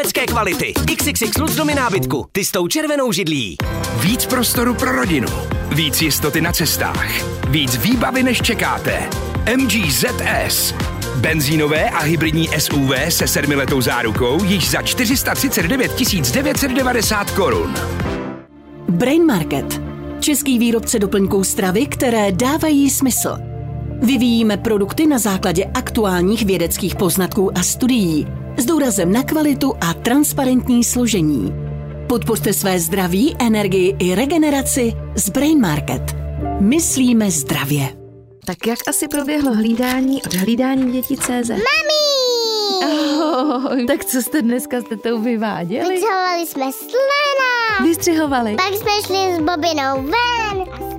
kvality. XXX Lucdomy nábytku. Ty s tou červenou židlí. Víc prostoru pro rodinu. Víc jistoty na cestách. Víc výbavy, než čekáte. MG ZS. Benzínové a hybridní SUV se 7letou zárukou již za 439 990 korun. Brain Market. Český výrobce doplňků stravy, které dávají smysl. Vyvíjíme produkty na základě aktuálních vědeckých poznatků a studií s důrazem na kvalitu a transparentní složení. Podpořte své zdraví, energii i regeneraci s Brain Market. Myslíme zdravě. Tak jak asi proběhlo hlídání od hlídání dětí.cz? Mami! Oh, tak co jste dneska s tetou vyváděli? Vytřehovali jsme slena. Vystřihovali. Pak jsme šli s Bobinou ven.